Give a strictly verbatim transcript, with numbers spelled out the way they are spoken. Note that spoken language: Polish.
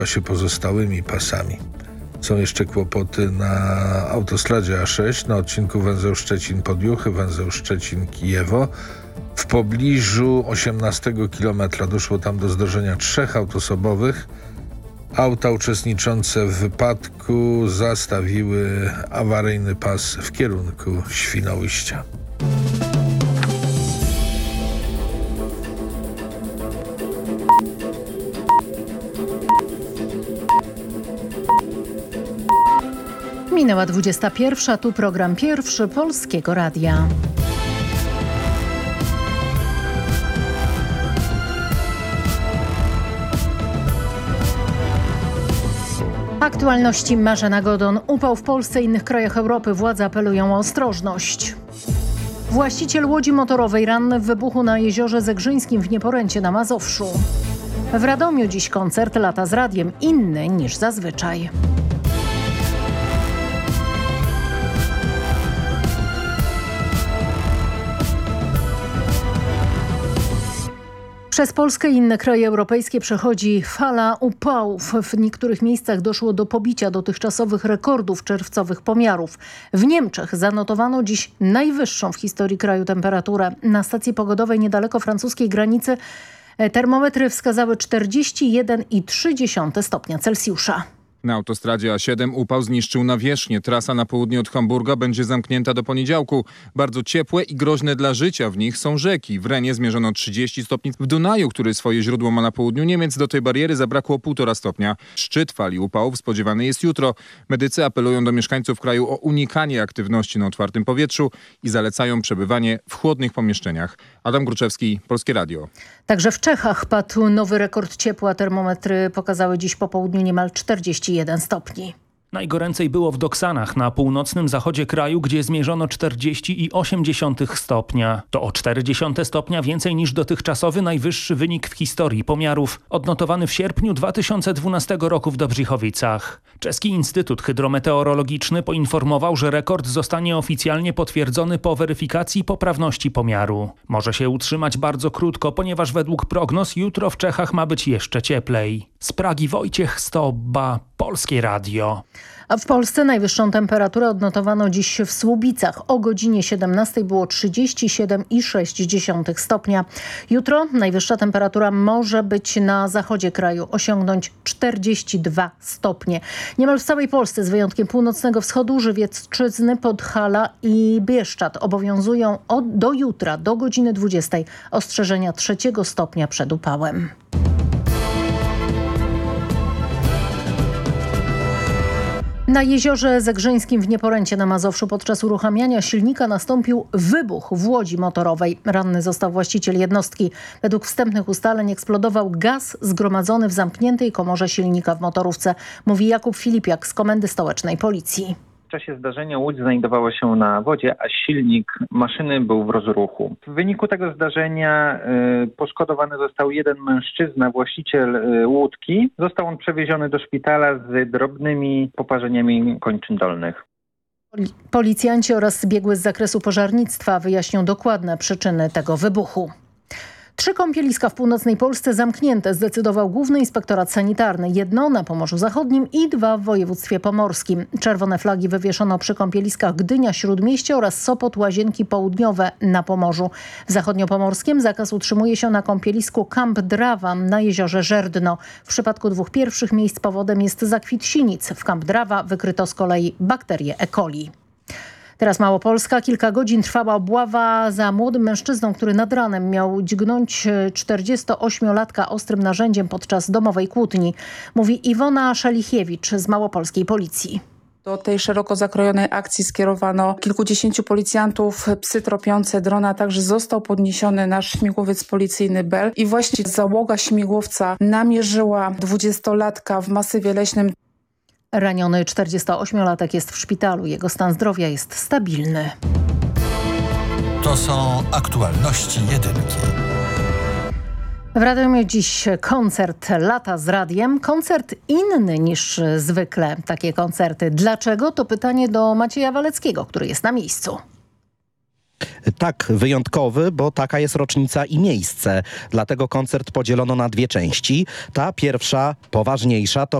się pozostałymi pasami. Są jeszcze kłopoty na autostradzie A sześć, na odcinku węzeł Szczecin-Podjuchy, węzeł Szczecin-Kijewo. W pobliżu osiemnastego kilometra doszło tam do zdarzenia trzech autosobowych. Auta uczestniczące w wypadku zastawiły awaryjny pas w kierunku Świnoujścia. Minęła dwudziesta pierwsza, tu program pierwszy Polskiego Radia. Aktualności Marzena Godon. Upał w Polsce i innych krajach Europy. Władze apelują o ostrożność. Właściciel łodzi motorowej ranny w wybuchu na jeziorze Zegrzyńskim w Nieporęcie na Mazowszu. W Radomiu dziś koncert Lata z Radiem, inny niż zazwyczaj. Przez Polskę i inne kraje europejskie przechodzi fala upałów. W niektórych miejscach doszło do pobicia dotychczasowych rekordów czerwcowych pomiarów. W Niemczech zanotowano dziś najwyższą w historii kraju temperaturę. Na stacji pogodowej niedaleko francuskiej granicy termometry wskazały czterdzieści jeden i trzy dziesiąte stopnia Celsjusza. Na autostradzie A siedem upał zniszczył nawierzchnię. Trasa na południe od Hamburga będzie zamknięta do poniedziałku. Bardzo ciepłe i groźne dla życia w nich są rzeki. W Renie zmierzono trzydzieści stopni. W Dunaju, który swoje źródło ma na południu Niemiec, do tej bariery zabrakło półtora stopnia. Szczyt fali upałów spodziewany jest jutro. Medycy apelują do mieszkańców kraju o unikanie aktywności na otwartym powietrzu i zalecają przebywanie w chłodnych pomieszczeniach. Adam Gruczewski, Polskie Radio. Także w Czechach padł nowy rekord ciepła. Termometry pokazały dziś po południu niemal czterdzieści jeden stopni. Najgoręcej było w Doksanach na północnym zachodzie kraju, gdzie zmierzono czterdzieści osiem stopnia. To o cztery dziesiąte stopnia więcej niż dotychczasowy najwyższy wynik w historii pomiarów, odnotowany w sierpniu dwa tysiące dwunastego roku w Dobrzychowicach. Czeski Instytut Hydrometeorologiczny poinformował, że rekord zostanie oficjalnie potwierdzony po weryfikacji poprawności pomiaru. Może się utrzymać bardzo krótko, ponieważ według prognoz jutro w Czechach ma być jeszcze cieplej. Z Pragi Wojciech Stoba, Polskie Radio. A w Polsce najwyższą temperaturę odnotowano dziś w Słubicach. O godzinie siedemnastej było trzydzieści siedem i sześć dziesiątych stopnia. Jutro najwyższa temperatura może być na zachodzie kraju, osiągnąć czterdzieści dwa stopnie. Niemal w całej Polsce, z wyjątkiem północnego wschodu, Żywiecczyzny, Podhala i Bieszczad obowiązują od, do jutra, do godziny dwudziestej ostrzeżenia trzeciego stopnia przed upałem. Na jeziorze Zegrzyńskim w Nieporęcie na Mazowszu podczas uruchamiania silnika nastąpił wybuch w łodzi motorowej. Ranny został właściciel jednostki. Według wstępnych ustaleń eksplodował gaz zgromadzony w zamkniętej komorze silnika w motorówce, mówi Jakub Filipiak z Komendy Stołecznej Policji. W czasie zdarzenia łódź znajdowała się na wodzie, a silnik maszyny był w rozruchu. W wyniku tego zdarzenia y, poszkodowany został jeden mężczyzna, właściciel y, łódki. Został on przewieziony do szpitala z drobnymi poparzeniami kończyn dolnych. Policjanci oraz biegły z zakresu pożarnictwa wyjaśnią dokładne przyczyny tego wybuchu. Trzy kąpieliska w północnej Polsce zamknięte, zdecydował Główny Inspektorat Sanitarny. Jedno na Pomorzu Zachodnim i dwa w województwie pomorskim. Czerwone flagi wywieszono przy kąpieliskach Gdynia, Śródmieście oraz Sopot, Łazienki Południowe na Pomorzu. W zachodniopomorskim zakaz utrzymuje się na kąpielisku Camp Drawa na jeziorze Żerdno. W przypadku dwóch pierwszych miejsc powodem jest zakwit sinic. W Camp Drawa wykryto z kolei bakterię E. coli. Teraz Małopolska. Kilka godzin trwała obława za młodym mężczyzną, który nad ranem miał dźgnąć czterdziestoośmiolatka ostrym narzędziem podczas domowej kłótni. Mówi Iwona Szelichiewicz z małopolskiej policji. Do tej szeroko zakrojonej akcji skierowano kilkudziesięciu policjantów. Psy tropiące drona, także został podniesiony nasz śmigłowiec policyjny Bell. I właśnie załoga śmigłowca namierzyła dwudziestolatka w masywie leśnym. Raniony czterdziestoośmiolatek jest w szpitalu. Jego stan zdrowia jest stabilny. To są aktualności jedynki. W Radomiu dziś koncert Lata z Radiem. Koncert inny niż zwykle takie koncerty. Dlaczego? To pytanie do Macieja Waleckiego, który jest na miejscu. Tak, wyjątkowy, bo taka jest rocznica i miejsce. Dlatego koncert podzielono na dwie części. Ta pierwsza, poważniejsza, to